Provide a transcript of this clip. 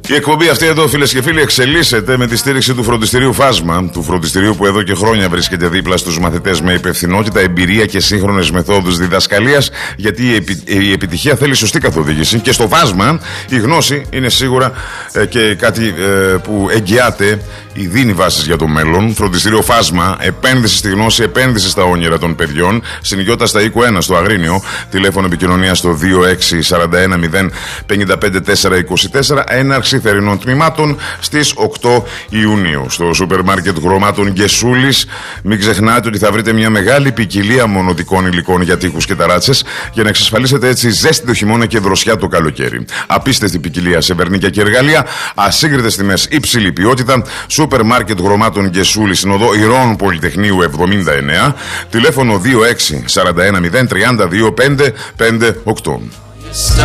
Η εκπομπή αυτή εδώ, φίλες και φίλοι, εξελίσσεται με τη στήριξη του φροντιστηρίου Φάσμα. Του φροντιστηρίου που εδώ και χρόνια βρίσκεται δίπλα στους μαθητές με υπευθυνότητα, εμπειρία και σύγχρονες μεθόδους διδασκαλίας. Γιατί η επιτυχία θέλει σωστή καθοδήγηση. Και στο Φάσμα η γνώση είναι σίγουρα και κάτι που εγγυάται ή δίνει βάσεις για το μέλλον. Φροντιστήριο Φάσμα, επένδυση στη γνώση, επένδυση στα όνειρα των παιδιών. Στην Ιώτα στα Οίκου 1 στο Αγρίνιο. Τηλέφωνο επικοινωνία στο 2641055424. Έναρξη θερινών τμήματων στις 8 Ιουνίου. Στο σούπερ μάρκετ χρωμάτων Γκεσούλης, μην ξεχνάτε ότι θα βρείτε μια μεγάλη ποικιλία μονοτικών υλικών για τοίχους και ταράτσες για να εξασφαλίσετε έτσι ζέστη το χειμώνα και δροσιά το καλοκαίρι. Απίστευτη ποικιλία σε βερνίκια και εργαλεία, ασύγκριτες τιμές, υψηλή ποιότητα. Σούπερ μάρκετ χρωμάτων Γκεσούλης, στην οδό Ηρών Πολυτεχνείου 79. Τηλέφωνο 2641032558.